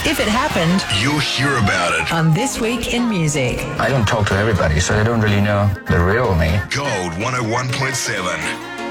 If it happened, you'll hear about it. on This Week in Music. I don't talk to everybody, so they don't really know the real me. Gold 101.7.